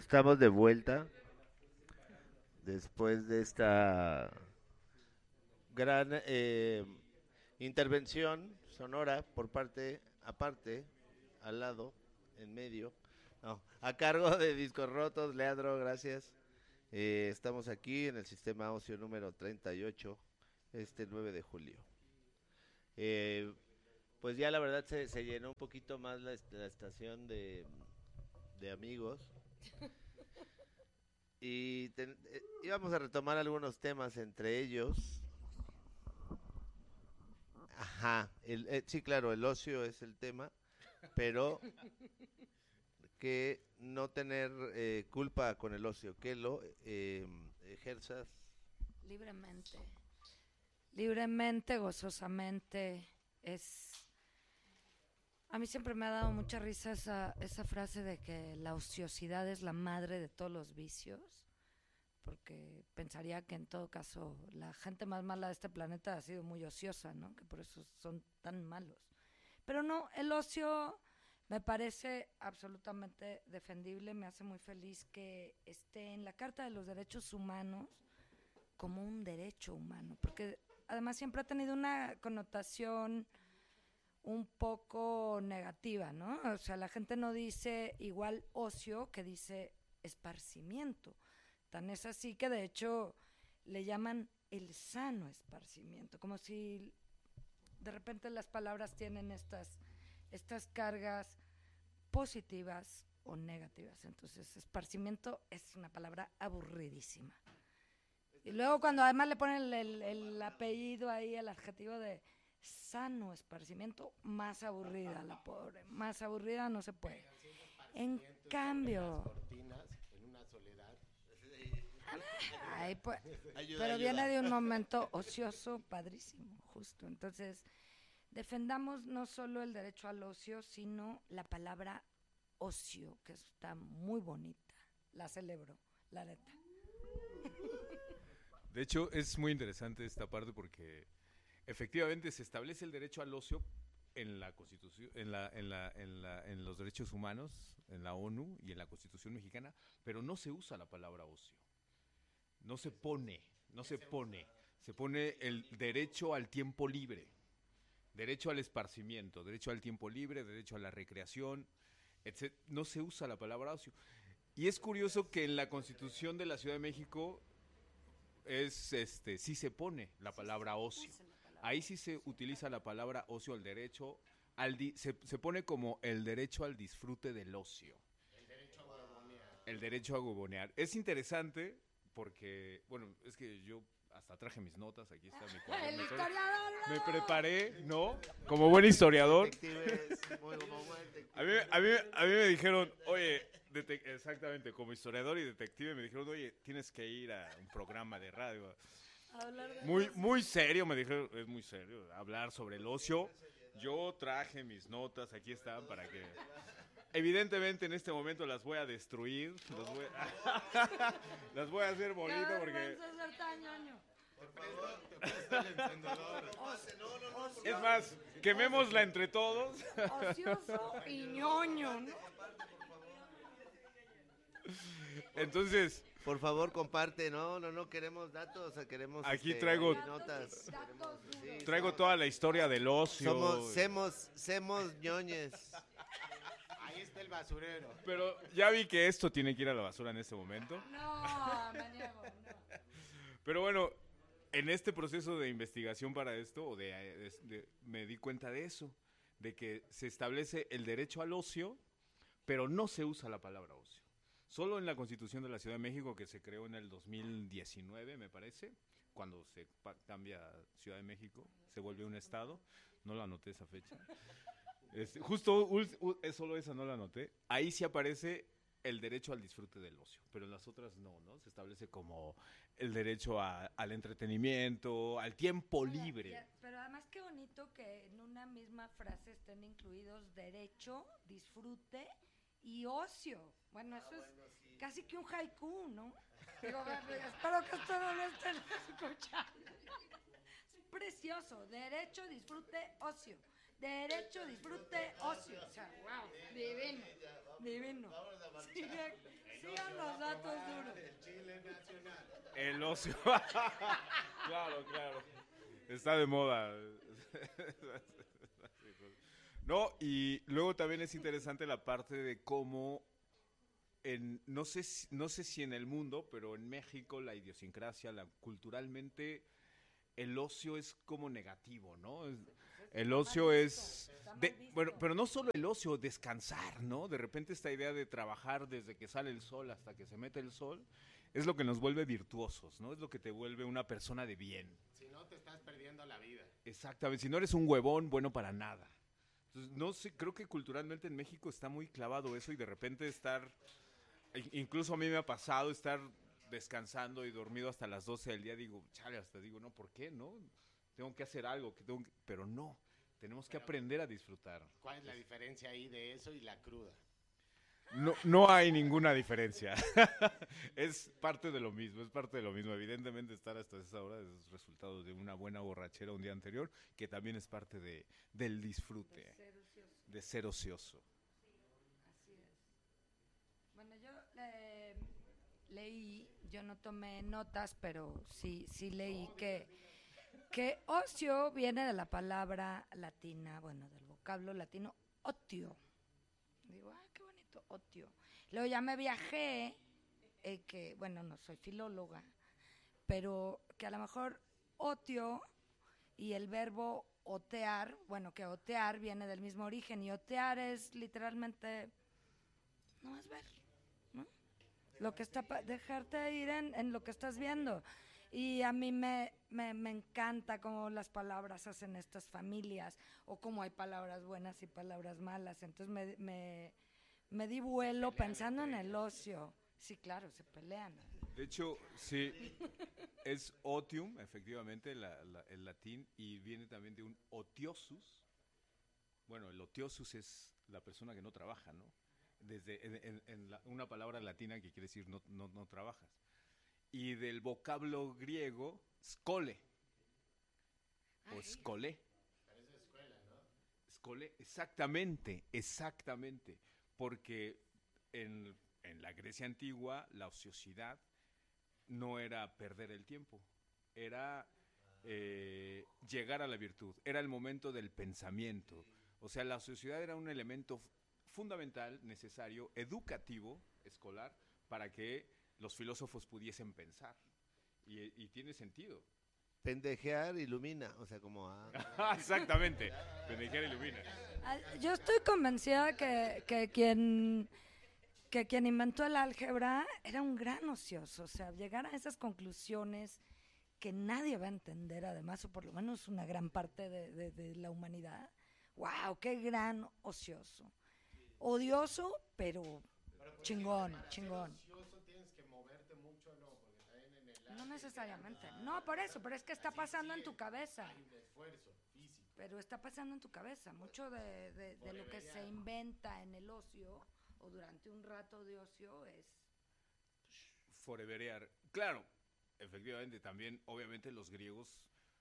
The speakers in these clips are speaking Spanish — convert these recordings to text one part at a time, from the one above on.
Estamos de vuelta después de esta gran intervención sonora por parte, aparte, al lado, en medio, no, a cargo de Discos Rotos. Leandro, gracias. Estamos aquí en el sistema ocio número 38, este 9 de julio. Eh, pues ya la verdad se llenó un poquito más la estación de amigos. Y íbamos a retomar algunos temas, entre ellos. Ajá, sí, claro, el ocio es el tema, pero que no tener culpa con el ocio, que lo ejerzas. Libremente, libremente, gozosamente. Es A mí siempre me ha dado mucha risa esa frase de que la ociosidad es la madre de todos los vicios, porque pensaría que en todo caso la gente más mala de este planeta ha sido muy ociosa, ¿no? Que por eso son tan malos. Pero no, el ocio me parece absolutamente defendible, me hace muy feliz que esté en la Carta de los Derechos Humanos como un derecho humano, porque además siempre ha tenido una connotación un poco negativa, ¿no? O sea, la gente no dice igual ocio que dice esparcimiento. Tan es así que de hecho le llaman el sano esparcimiento, como si de repente las palabras tienen estas cargas positivas o negativas. Entonces, esparcimiento es una palabra aburridísima. Y luego cuando además le ponen el apellido ahí, el adjetivo de sano esparcimiento, más aburrida la pobre, más aburrida no se puede. En cambio, ay, pues, Ayuda, pero viene ayuda. de un momento ocioso padrísimo, justo. Entonces, defendamos no solo el derecho al ocio, sino la palabra ocio, que está muy bonita. La celebro, la neta. De hecho, es muy interesante esta parte porque efectivamente se establece el derecho al ocio en la Constitución, en los derechos humanos, en la ONU y en la Constitución mexicana, pero no se usa la palabra ocio. No se pone, no se pone. Se pone el derecho al tiempo libre, derecho al esparcimiento, derecho al tiempo libre, derecho a la recreación, etc. No se usa la palabra ocio. Y es curioso que en la Constitución de la Ciudad de México sí se pone la palabra ocio. Ahí sí se utiliza la palabra ocio, el derecho se pone como el derecho al disfrute del ocio. El derecho a huevonear. Es interesante porque, bueno, es que yo hasta traje mis notas, aquí está mi El cuaderno. historiador. Me preparé, ¿no? Como buen historiador. A mí me dijeron, oye, exactamente, como historiador y detective me dijeron, oye, tienes que ir a un programa de radio. Muy serio, me dijeron, es muy serio, hablar sobre el ocio. Yo traje mis notas, aquí están para que... Evidentemente en este momento las voy a destruir, las voy a hacer bolita porque... Es más, quemémosla entre todos. Ocioso y ñoño, ¿no? Entonces, Por favor, comparte. No queremos datos, queremos aquí traigo notas. traigo toda la historia del ocio. Semos ñoñes. Ahí está el basurero. Pero ya vi que esto tiene que ir a la basura en este momento. No, me niego, no. Pero bueno, en este proceso de investigación para esto, me di cuenta de eso, de que se establece el derecho al ocio, pero no se usa la palabra ocio. Solo en la Constitución de la Ciudad de México, que se creó en el 2019, me parece, cuando se cambia Ciudad de México, se vuelve un estado, no la anoté esa fecha. Solo esa no la anoté. Ahí sí aparece el derecho al disfrute del ocio, pero en las otras no, ¿no? Se establece como el derecho al entretenimiento, al tiempo libre. Pero además qué bonito que en una misma frase estén incluidos derecho, disfrute y ocio. Bueno, eso es casi que un haiku, ¿no? Digo, espero que esto no lo estén escuchando. Es precioso. Derecho, disfrute, ocio. Derecho, disfrute, ocio. O sea, wow, divino, divino. Sigan los datos duros. El Chile nacional. El ocio. Claro, claro. Está de moda. No, y luego también es interesante la parte de cómo no sé si en el mundo, pero en México la idiosincrasia, culturalmente el ocio es como negativo, ¿no? El ocio es bueno, pero no solo el ocio, descansar, ¿no? De repente esta idea de trabajar desde que sale el sol hasta que se mete el sol es lo que nos vuelve virtuosos, ¿no? Es lo que te vuelve una persona de bien. Si no, te estás perdiendo la vida. Exactamente, si no eres un huevón, bueno para nada. Entonces, no sé, creo que culturalmente en México está muy clavado eso y de repente incluso a mí me ha pasado estar descansando y dormido hasta las 12 del día, digo, chale, hasta digo, no, ¿por qué? No, tengo que hacer algo, pero no, tenemos que aprender a disfrutar. ¿Cuál es la diferencia ahí de eso y la cruda? No hay ninguna diferencia. Es parte de lo mismo, Evidentemente estar hasta esa hora es resultado de una buena borrachera un día anterior, que también es parte del disfrute, de ser ocioso. Así es. Bueno, yo leí, yo no tomé notas, pero sí leí que ocio viene de la palabra latina, bueno, del vocablo latino, otio. Digo, qué bonito, otio. Luego ya me viajé, que, bueno, no soy filóloga, pero que a lo mejor otio y el verbo otear, bueno, que otear viene del mismo origen, y otear es literalmente, no es ver, ¿no? Lo que está, dejarte ir en lo que estás viendo. Y a mí me encanta cómo las palabras hacen estas familias, o cómo hay palabras buenas y palabras malas. Entonces me di vuelo pensando en el ocio. Sí, claro, se pelean. De hecho, sí, es otium, efectivamente, el latín, y viene también de un otiosus. Bueno, el otiosus es la persona que no trabaja, ¿no? Una palabra latina que quiere decir no trabajas. Y del vocablo griego, skole, o skole. Parece escuela, ¿no? Skole, exactamente, porque en la Grecia antigua la ociosidad no era perder el tiempo, era llegar a la virtud, era el momento del pensamiento. O sea, la ociosidad era un elemento fundamental, necesario, educativo, escolar, para que los filósofos pudiesen pensar. Y tiene sentido. Pendejear ilumina, o sea, como... Exactamente, pendejear ilumina. Yo estoy convencida que quien inventó el álgebra era un gran ocioso. O sea, llegar a esas conclusiones que nadie va a entender, además, o por lo menos una gran parte de la humanidad. ¡Wow! ¡Qué gran ocioso! Odioso, pero chingón. Ocioso tienes que moverte mucho, ¿no? Porque también en el No necesariamente. No, por eso, pero es que está pasando en tu cabeza. hay un esfuerzo físico. Pero está pasando en tu cabeza. Mucho de lo que se inventa en el ocio o durante un rato de ocio es... Foreverear. Claro, efectivamente, también, obviamente, los griegos...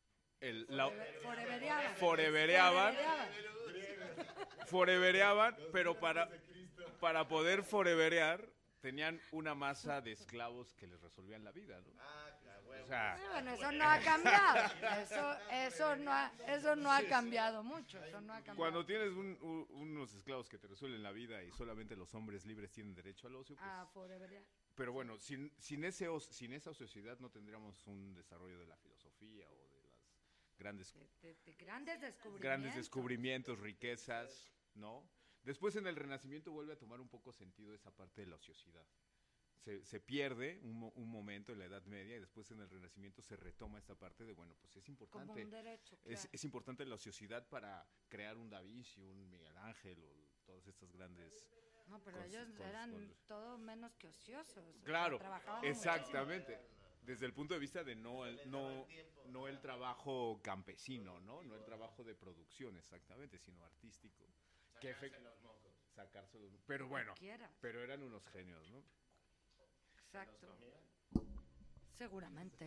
Forevereaban, pero para poder foreverear tenían una masa de esclavos que les resolvían la vida, ¿no? O sea, Bueno, eso no ha cambiado. Eso no ha cambiado mucho. Eso no ha cambiado. cuando tienes unos esclavos que te resuelven la vida y solamente los hombres libres tienen derecho al ocio, pues, foreverear. pero bueno, sin esa ociosidad no tendríamos un desarrollo de la filosofía o de las grandes Grandes descubrimientos, riquezas, ¿no? Después en el Renacimiento vuelve a tomar un poco sentido esa parte de la ociosidad. Se pierde un momento en la Edad Media y después en el Renacimiento se retoma esta parte de, bueno, pues es importante. Como un derecho, claro. Es importante la ociosidad para crear un Da Vinci, un Miguel Ángel o todas estas grandes... No, pero ellos eran todo menos que ociosos. Claro, O sea, trabajaban exactamente. Desde el punto de vista de no el trabajo campesino, ¿no? No el trabajo de producción, exactamente, sino artístico. Sacarse los mocos. Pero bueno, pero eran unos genios, ¿no? Exacto. Seguramente.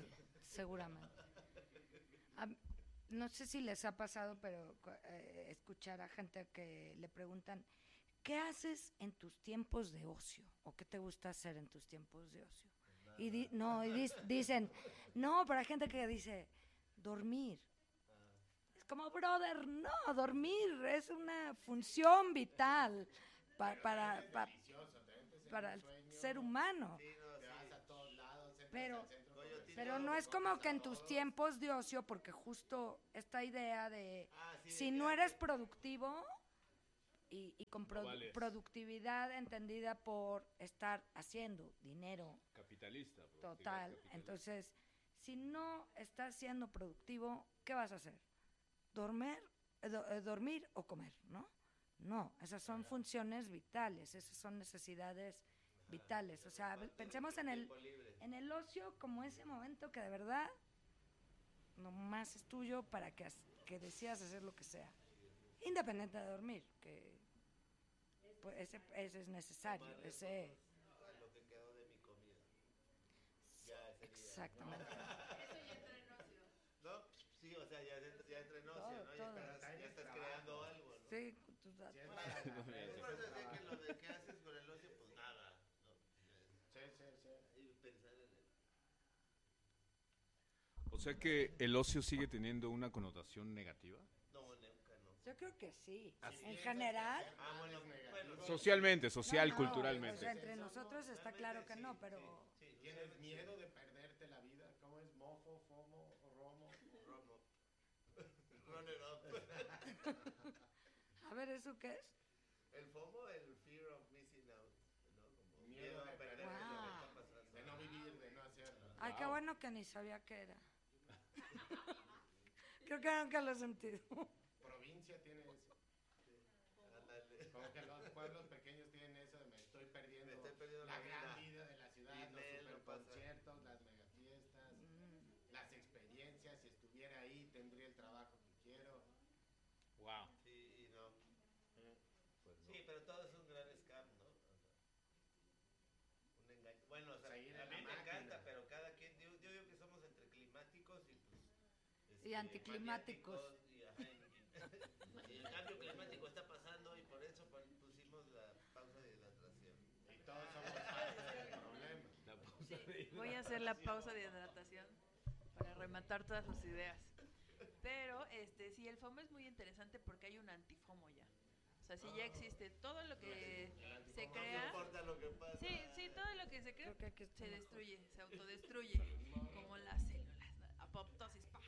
No sé si les ha pasado, pero escuchar a gente que le preguntan ¿qué haces en tus tiempos de ocio? ¿O qué te gusta hacer en tus tiempos de ocio? Dicen, no, pero hay gente que dice, dormir. Es como, brother, no, dormir es una función vital para el ser humano. Sí, no, Te vas sí. a todos lados, entras Pero- al centro Coyotito, Pero no es como comes que en a tus todos. tiempos de ocio, porque justo esta idea de sí, si de no que- eres productivo y con No vales. productividad entendida por estar haciendo dinero Capitalista. total, entonces si no estás siendo productivo, ¿qué vas a hacer? Dormir o comer, ¿no? No, esas son funciones vitales, esas son necesidades vitales. O sea, pensemos en Tiempo libre. el ocio como ese momento que de verdad nomás es tuyo para que decidas hacer lo que sea. Independiente de dormir, que pues, ese es necesario. Ese, Lo que quedó de mi comida. Ya ese día. exactamente. ¿No? Sí, o sea, ya entra en ocio, ¿no? Todo. Ya estás creando algo, ¿no? Sí, Si es Es por eso decía que lo de qué haces con el ocio, pues nada. ¿no? Y pensar en él. O sea que el ocio sigue teniendo una connotación negativa. No, nunca, no. yo creo que sí. En general, Ah, bueno, Socialmente, social, no, culturalmente. o sea, entre nosotros está claro que no, pero sí, ¿Tienes miedo de perderte la vida? ¿Cómo es? ¿Mofo, fomo, romo? Romo. Run it up. a ver, ¿eso qué es? El FOMO, el fear of missing out, ¿no? Como Miedo miedo de a perder perder. lo que Wow. está pasando. De no vivir, de no hacerlo. Ay, qué bueno que ni sabía qué era. Creo que nunca lo he sentido. Provincia tiene eso. Ándale. Como que los pueblos pequeños tienen eso de me estoy perdiendo, Me estoy perdiendo la la gran vida. vida de la ciudad, Y los Nel no pasa. superconciertos, las megafiestas, las experiencias. Si estuviera ahí, tendría el trabajo que quiero. Wow. Sí, y no. Pues no. Sí, pero todo es un gran scam, ¿no? Un engaño. Bueno, o sea, Seguir a en mí la me máquina. encanta, pero cada quien, yo digo que somos entre climáticos y pues... Y anticlimáticos. Y el cambio climático está pasando y por eso pusimos la pausa de hidratación. Y todos somos parte del problema. La pausa de Voy a hacer la pausa de hidratación para rematar todas sus ideas. Pero sí, el FOMO es muy interesante porque hay un antifomo ya. O sea, sí ya existe todo lo que se No crea. importa lo que pasa. Sí, todo lo que se crea Creo que aquí está se mejor. destruye, se autodestruye, como las células, ¿no? Apoptosis, pa.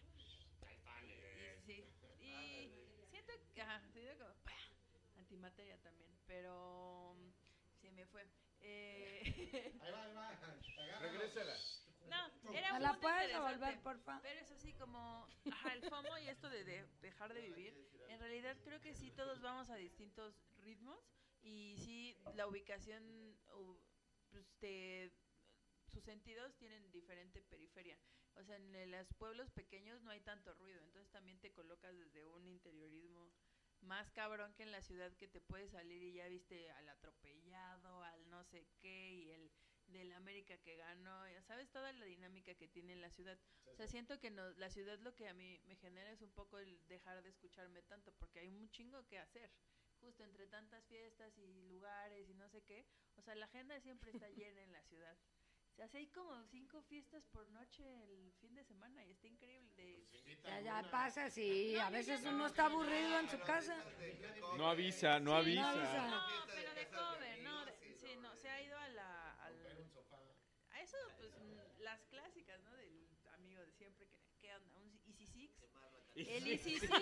Y siento que, siento como, antimateria también, pero se me fue. Ahí va, agárralo. Regrésala. No, era ¿Me un la punto puedes interesante. devolver, porfa? Pero es así como, el FOMO y esto de dejar de vivir, en realidad creo que sí todos vamos a distintos ritmos y sí la ubicación, pues sus sentidos tienen diferente periferia. O sea, en los pueblos pequeños no hay tanto ruido, entonces también te colocas desde un interiorismo más cabrón que en la ciudad, que te puedes salir y ya viste al atropellado, al no sé qué, y el del América que ganó, ya sabes toda la dinámica que tiene la ciudad. O sea, siento que la ciudad lo que a mí me genera es un poco el dejar de escucharme tanto, porque hay un chingo que hacer, justo entre tantas fiestas y lugares y no sé qué. O sea, la agenda siempre está llena en la ciudad. O sea, hay como 5 fiestas por noche el fin de semana y está increíble. Ya pasa, sí. A veces uno está aburrido en su casa. No avisa, no Sí, avisa. no avisa. No, pero de cover, no, sí, no, se ha ido Romper un sofá. a eso, pues, las clásicas, ¿no? Del amigo de siempre, ¿qué onda? Un Easy Six. El Easy Six.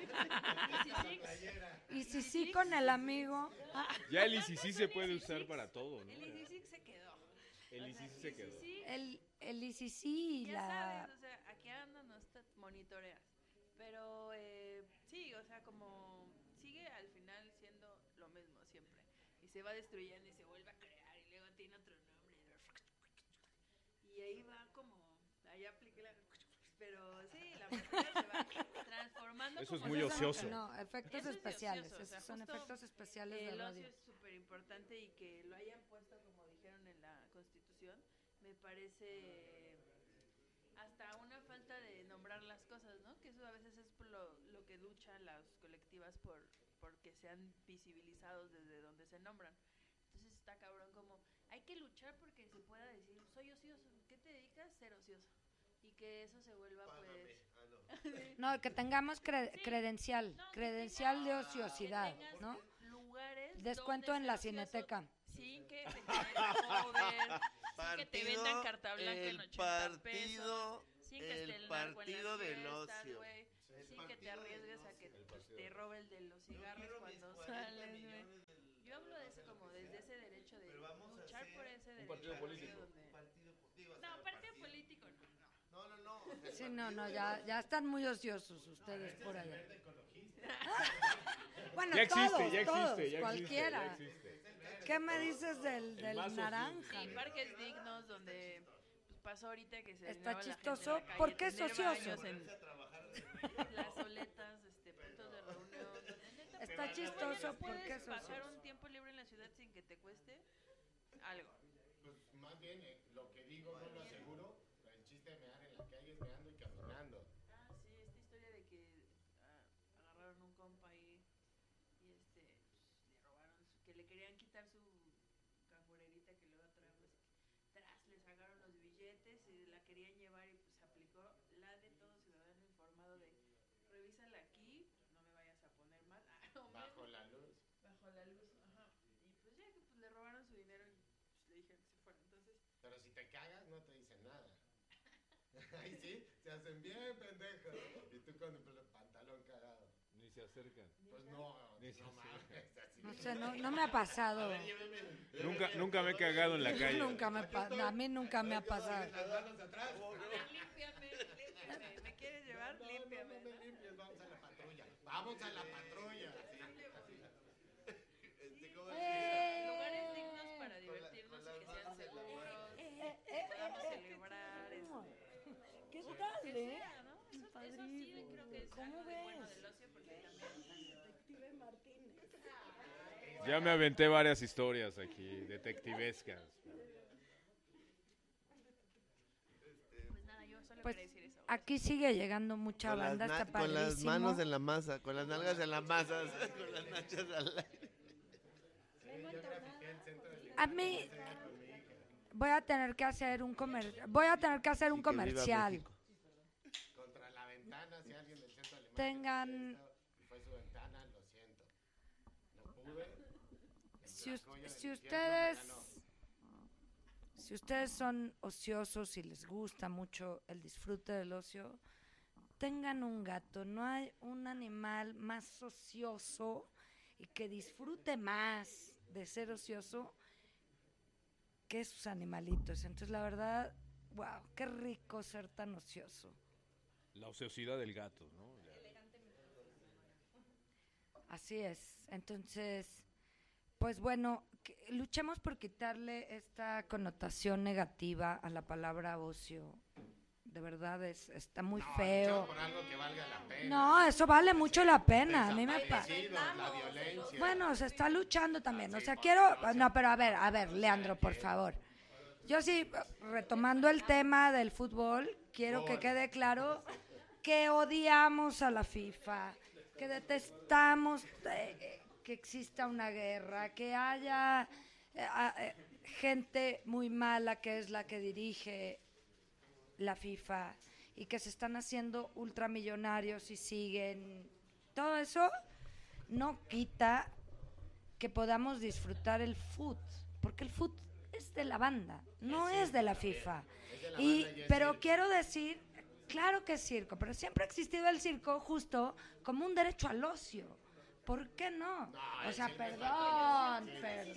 Y si sí con el amigo. Ya el ICC se puede usar para todo, ¿no? El Easy Six se quedó. El ICC se quedó. El ICC y Ya la. sabes, o sea, aquí ando, no monitoreas. Pero sí, o sea, como sigue al final siendo lo mismo siempre. Y se va destruyendo y se vuelve a crear y luego tiene otro nombre. Y ahí va como, ahí apliqué la... Pero sí, la música se va transformando. Eso es como muy se va- ocioso. No, efectos Eso es de especiales. ocioso, o sea, Esos son justo efectos especiales de El radio. ocio es súper importante y que lo hayan puesto, como dijeron en la Constitución, me parece hasta una falta de nombrar las cosas, ¿no? Que eso a veces es por lo que luchan las colectivas por porque sean visibilizados desde donde se nombran. Entonces está cabrón como, hay que luchar porque se pueda decir, soy ocioso, ¿qué te dedicas? Ser ocioso. Y que eso se vuelva pues... No, que tengamos Sí. credencial, No, credencial de que ociosidad, tengas ¿no? lugares Descuento donde en la ser ocioso Cineteca. sin que te cobren, sin que te vendan carta blanca en 80 pesos, sin que esté el narco en partido las del fiestas, ocio. güey, El sin que te partido del arriesgues a ocio. que pues, te robe el de los cigarros cuando sales, güey. Yo hablo de ese como desde ese derecho de luchar por ese derecho. partido al político. ocio donde... Digo, o sea, No, partido político no. No. Sí, no, ya están muy ociosos ustedes por allá. Bueno, Ya existe, todos, ya todos, existe, ya cualquiera. existe, ya existe. ¿Qué me dices El del más naranja? Sí, parques dignos donde pues, pasó ahorita que se Está llenaba la gente en chistoso, la calle, ¿por qué es tener ocioso? baños en plazoletas, puntos de reunión, donde neta, Está pues, chistoso, ¿por puedes qué es pasar ocioso? un tiempo libre en la ciudad sin que te cueste algo. Pues más bien, lo que digo no lo aseguro. El chiste de mear en la calle es meando y caminando. Ah, sí, esta historia de que agarraron un compa ahí y pues, le robaron, que le querían quitar su cangurerita que luego traemos, le sacaron los billetes y la querían llevar y pues se aplicó la de todo ciudadano informado de revísala aquí, no me vayas a poner mal, Bajo la luz. bajo la luz, ajá, y pues ya que pues le robaron su dinero y pues, le dijeron que se fuera, entonces Pero si te cagas, no te dicen nada. Ahí sí, se hacen bien pendejos. Y tú con el pantalón cagado. Ni se acercan. Pues no, Ni se no mames. Así. No sé, no me ha pasado. Nunca me he cagado en la calle. A mí nunca me ha pasado. Las manos atrás. límpiame, ¿me quieres llevar? Límpiame, No me limpies, vamos a la patrulla. Vamos a la patrulla. lugares dignos para divertirnos y que sean seguros, que podamos celebrar, ¿Qué que tal, sea, ¿no? Eso sí creo que es ¿Cómo algo de bueno ves? del ocio porque también Ya me aventé varias historias aquí, detectivescas. pues nada, yo solo Pues quería decir eso. aquí sigue llegando mucha banda, está Con las padrísimo. manos en la masa, con las nalgas en la masa, con las nachas al aire. A mí voy a tener que hacer un comercial. Contra la ventana, si alguien del centro alemán Tengan, y fue su ventana, lo siento. No pude. si ustedes son ociosos y les gusta mucho el disfrute del ocio, tengan un gato. No hay un animal más ocioso y que disfrute más de ser ocioso que sus animalitos. Entonces, la verdad, wow, qué rico ser tan ocioso. La ociosidad del gato, ¿no? Así es. Entonces, pues bueno, luchemos por quitarle esta connotación negativa a la palabra ocio. De verdad, está muy feo. Por algo que valga la pena. No, eso vale mucho la pena. A mí me pasa. Desaparecidos, la violencia. Bueno, se está luchando también. O sea, quiero... No, pero a ver, Leandro, por favor. Yo sí, retomando el tema del fútbol, quiero que quede claro que odiamos a la FIFA, que detestamos que exista una guerra, que haya gente muy mala que es la que dirige la FIFA y que se están haciendo ultramillonarios y siguen. Todo eso no quita que podamos disfrutar el fútbol, porque el fútbol es de la banda, no es de la FIFA. Pero quiero decir, claro que es circo, pero siempre ha existido el circo justo como un derecho al ocio. ¿Por qué no? O sea, perdón.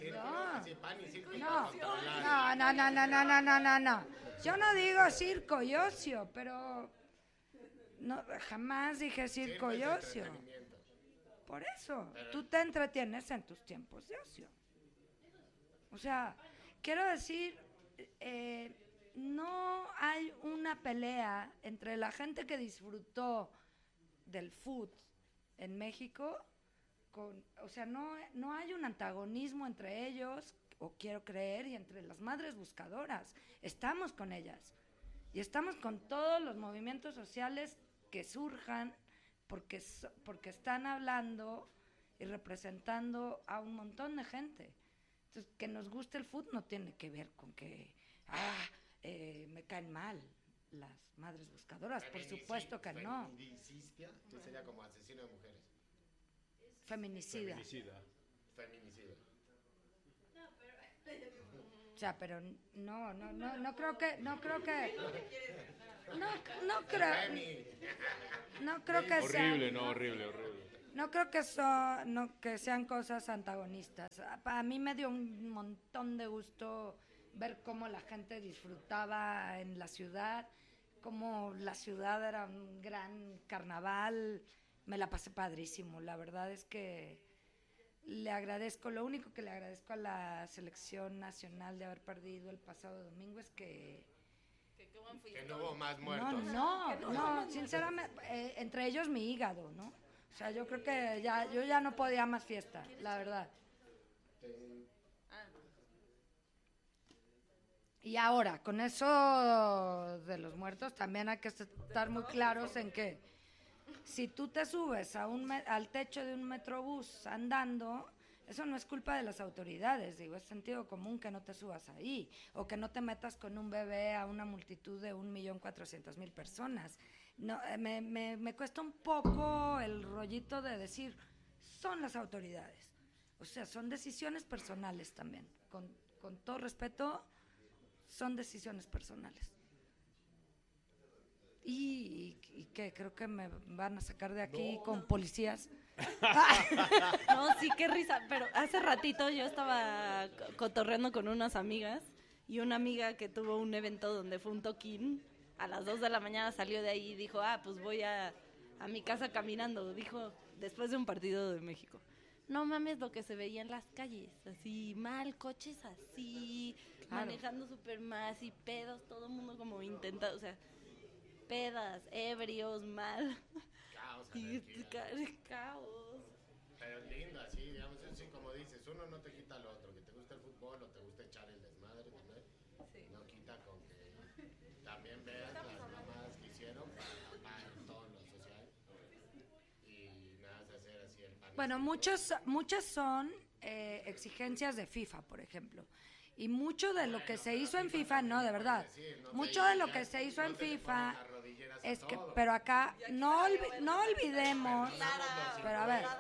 No. Yo no digo circo y ocio, pero no, jamás dije circo y ocio. Por eso, tú te entretienes en tus tiempos de ocio. O sea, quiero decir, no hay una pelea entre la gente que disfrutó del fútbol en México, o sea, no hay un antagonismo entre ellos, o quiero creer, y entre las madres buscadoras. Estamos con ellas. Y estamos con todos los movimientos sociales que surjan porque están hablando y representando a un montón de gente. Entonces, que nos guste el fútbol no tiene que ver con que me caen mal las madres buscadoras, por supuesto que no. Feminicistia, que sería como asesino de mujeres. Feminicida. Feminicida. O sea, pero no creo que no creo que Horrible, sean, horrible. no creo que sean cosas antagonistas. A mí me dio un montón de gusto ver cómo la gente disfrutaba en la ciudad, cómo la ciudad era un gran carnaval. Me la pasé padrísimo. La verdad es que lo único que le agradezco a la selección nacional de haber perdido el pasado domingo es que Que no hubo más muertos. no, sinceramente, entre ellos mi hígado, ¿no? O sea, yo creo que yo ya no podía más fiesta, la verdad. Y ahora, con eso de los muertos, también hay que estar muy claros en que si tú te subes al techo de un metrobús andando, eso no es culpa de las autoridades, digo, es sentido común que no te subas ahí, o que no te metas con un bebé a una multitud de 1.400.000 personas. No, me cuesta un poco el rollito de decir, son las autoridades. O sea, son decisiones personales también. Con todo respeto, son decisiones personales. Y que creo que me van a sacar de aquí con policías. No, sí, qué risa. Pero hace ratito yo estaba cotorreando con unas amigas y una amiga que tuvo un evento donde fue un toquín, a las 2 de la mañana salió de ahí y dijo, pues voy a mi casa caminando. Dijo, después de un partido de México. No mames lo que se veía en las calles, así mal, coches así, claro, manejando súper más y pedos, todo el mundo como intentando, o sea, pedas, ebrios, mal. Caos, Y anarquía. caos. Pero es lindo, así, digamos, sí, como dices, uno no te quita lo otro, que te gusta el fútbol o te gusta echar el desmadre, ¿no? Sí. No quita con que también veas las mamadas que hicieron para todo lo social y nada de hacer así el pan. Bueno, muchas son exigencias de FIFA, por ejemplo. Y mucho de lo que se hizo en FIFA, no, de verdad, mucho de lo que se hizo en FIFA es que, pero acá no olvidemos, pero a ver,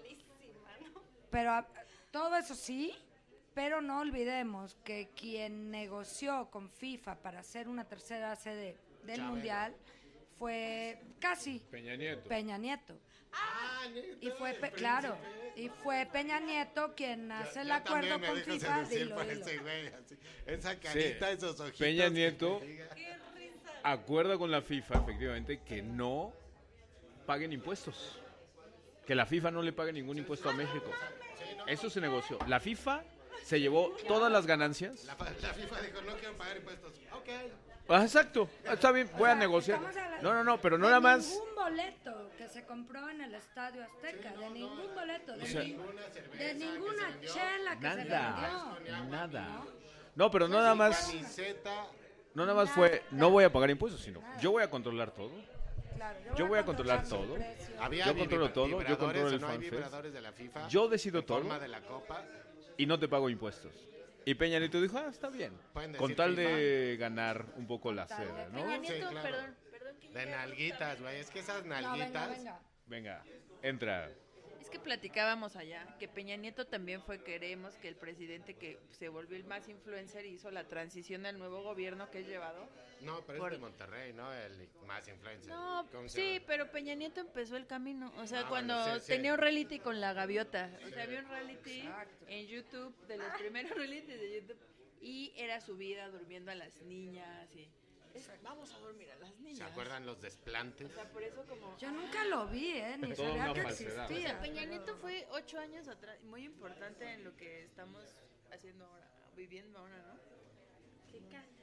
pero todo eso sí, pero no olvidemos que quien negoció con FIFA para hacer una tercera sede del Chabelo. Mundial fue casi Peña Nieto. y fue claro, y fue Peña Nieto quien hace el acuerdo con FIFA. Dilo. Esa carita, Sí, esos ojitos. Peña Nieto que te diga. acuerda con la FIFA, efectivamente, que no paguen impuestos. Que la FIFA no le pague ningún impuesto a México. Eso se negoció. La FIFA se llevó todas las ganancias. La FIFA dijo, no quiero pagar impuestos. Ok. Exacto, está bien, voy a negociar. Estamos hablando No, pero no de nada más. ningún boleto que se compró en el Estadio Azteca, de ningún boleto, de, sea, de ninguna chela que se Nada, vendió. nada. No, pero no nada más. Camiseta. No nada más fue, no voy a pagar impuestos, sino yo voy a controlar todo. Claro, Yo voy a controlar su todo. precio. Había Yo controlo todo, yo vibradores controlo el o no hay FanFest. vibradores de la FIFA. Yo decido en todo. forma de la copa. Y no te pago impuestos. Y Peña Nieto dijo, está bien. Pueden Con decir tal FIFA. de ganar un poco la sede, ¿no? Peña Nieto, claro. perdón que De llegue a nalguitas, güey. Es que esas No, nalguitas. venga. Venga, entra. Es que platicábamos allá que Peña Nieto también queremos que el presidente que se volvió el más influencer hizo la transición al nuevo gobierno que es llevado. No, pero Por- es de Monterrey, ¿no? El más influencer. No, ¿Cómo se sí, llama? pero Peña Nieto empezó el camino. O sea, Ah, cuando bueno, sí, sí. tenía un reality con la gaviota. O sea, había un reality Exacto. en YouTube, de los primeros realities de YouTube. Y era su vida durmiendo a las niñas. Y vamos a dormir a las niñas. ¿Se acuerdan los desplantes? O sea, por eso como... Yo nunca lo vi, ni Toda sabía una que falsedad. O existía. sea, Peña Nieto fue 8 años atrás, muy importante en lo que estamos haciendo ahora, viviendo ahora, ¿no? Qué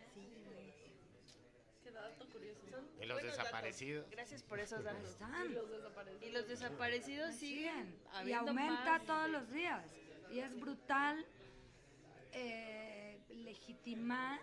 Qué dato curioso. Y los desaparecidos. Gracias por esos datos. Están. Y los desaparecidos siguen Siguen. Y habiendo aumenta más. todos los días. Y es brutal legitimar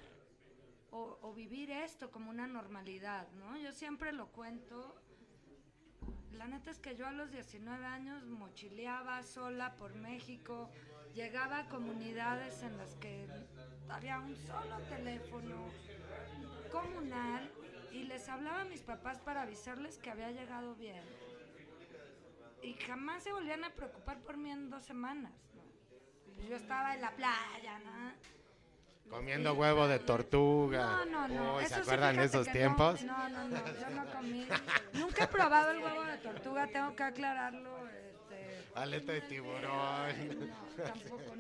o vivir esto como una normalidad, ¿no? Yo siempre lo cuento. la neta es que yo a los 19 años mochileaba sola por México, llegaba a comunidades en las que había un solo teléfono comunal y les hablaba a mis papás para avisarles que había llegado bien. Y jamás se volvían a preocupar por mí en 2 semanas, ¿no? Pues yo estaba en la playa, ¿no? Comiendo huevo de tortuga. No. Uy, Eso ¿se sí, acuerdan de fíjate esos que tiempos? No, yo no comí. Nunca he probado el huevo de tortuga, tengo que aclararlo. Aleta de tiburón. No, tampoco.